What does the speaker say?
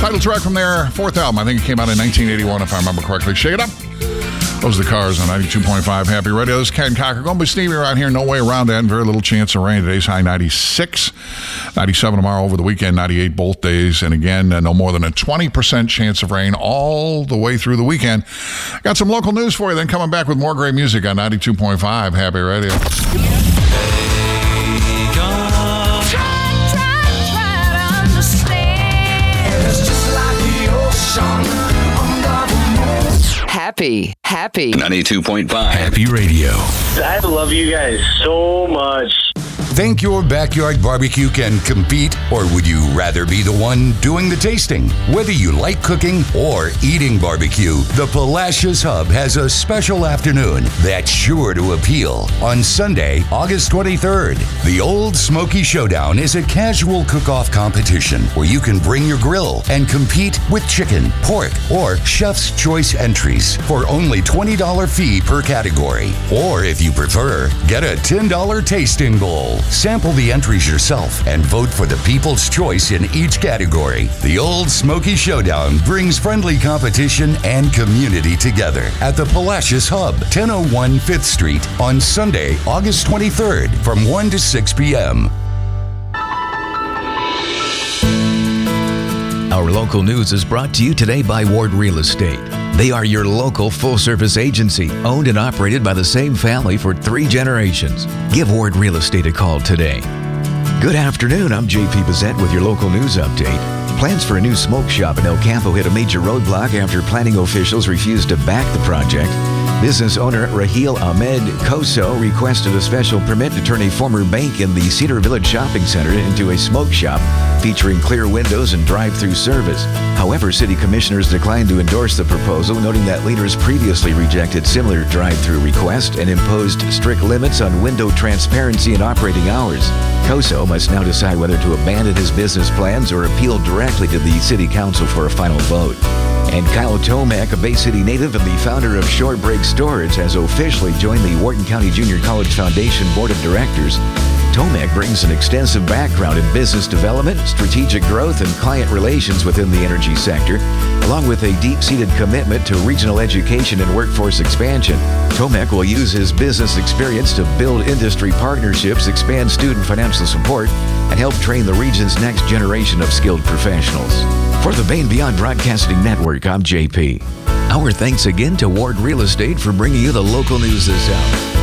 Title track from their fourth album. I think it came out in 1981, if I remember correctly. Shake It Up. Those are the Cars on 92.5 Happy Radio. This is Ken Cocker. Going to be steamy around here. No way around that. And very little chance of rain. Today's high 96. 97 tomorrow over the weekend. 98 both days. And again, no more than a 20% chance of rain all the way through the weekend. Got some local news for you. Then coming back with more great music on 92.5 Happy Radio. Happy 92.5 Happy Radio. I love you guys so much. Think your backyard barbecue can compete, or would you rather be the one doing the tasting? Whether you like cooking or eating barbecue, the Palacios Hub has a special afternoon that's sure to appeal. On Sunday, August 23rd, the Old Smoky Showdown is a casual cook-off competition where you can bring your grill and compete with chicken, pork, or chef's choice entries for only $20 fee per category. Or if you prefer, get a $10 tasting bowl. Sample the entries yourself and vote for the people's choice in each category. The Old Smoky Showdown brings friendly competition and community together at the Palacios Hub, 1001 5th Street on Sunday, August 23rd from 1 to 6 p.m. Our local news is brought to you today by Ward Real Estate. They are your local full-service agency, owned and operated by the same family for 3 generations. Give Ward Real Estate a call today. Good afternoon, I'm JP Bissett with your local news update. Plans for a new smoke shop in El Campo hit a major roadblock after planning officials refused to back the project. Business owner Raheel Ahmed Koso requested a special permit to turn a former bank in the Cedar Village Shopping Center into a smoke shop featuring clear windows and drive-through service. However, city commissioners declined to endorse the proposal, noting that leaders previously rejected similar drive-through requests and imposed strict limits on window transparency and operating hours. Koso must now decide whether to abandon his business plans or appeal directly to the city council for a final vote. And Kyle Tomac, a Bay City native and the founder of Short Break Storage, has officially joined the Wharton County Junior College Foundation Board of Directors. Tomac brings an extensive background in business development, strategic growth, and client relations within the energy sector, along with a deep-seated commitment to regional education and workforce expansion. Tomac will use his business experience to build industry partnerships, expand student financial support, and help train the region's next generation of skilled professionals. For the Bay and Beyond Broadcasting Network, I'm JP. Our thanks again to Ward Real Estate for bringing you the local news this hour.